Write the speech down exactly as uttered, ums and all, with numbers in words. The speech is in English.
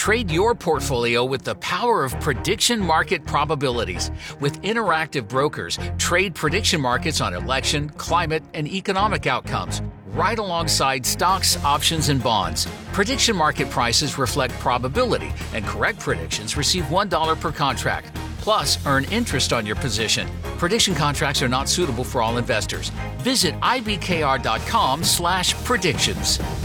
Trade your portfolio with the power of prediction market probabilities. With Interactive Brokers, trade prediction markets on election, climate, and economic outcomes, right alongside stocks, options, and bonds. Prediction market prices reflect probability, and correct predictions receive one dollar per contract. Plus, earn interest on your position. Prediction contracts are not suitable for all investors. Visit I B K R dot com slash predictions.